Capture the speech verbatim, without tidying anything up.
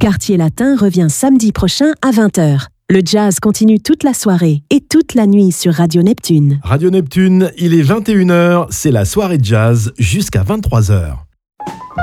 Quartier Latin revient samedi prochain à vingt heures. Le jazz continue toute la soirée et toute la nuit sur Radio Neptune. Radio Neptune, il est vingt et une heures, c'est la soirée de jazz jusqu'à vingt-trois heures.